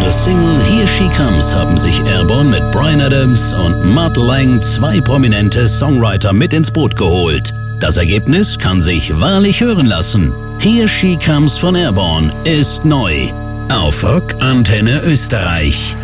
ihrer Single Here She Comes haben sich Airborne mit Bryan Adams und Mutt Lange 2 prominente Songwriter mit ins Boot geholt. Das Ergebnis kann sich wahrlich hören lassen. Here She Comes von Airborne ist neu auf Rock Antenne Österreich.